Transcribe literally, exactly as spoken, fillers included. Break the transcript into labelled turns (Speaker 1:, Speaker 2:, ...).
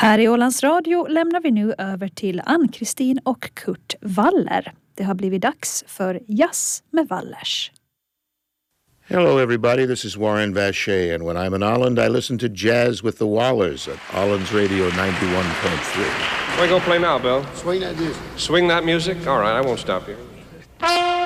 Speaker 1: Här i Ålands Radio lämnar vi nu över till Ann-Kristin och Kurt Waller. Det har blivit dags för Jazz med Wallers.
Speaker 2: Hello everybody, this is Warren Vacher, and when I'm in Holland I listen to Jazz with the Wallers at Holland's Radio ninety-one point three.
Speaker 3: What are you going to play now, Bill?
Speaker 4: Swing that music.
Speaker 3: Swing that music? All right, I won't stop you.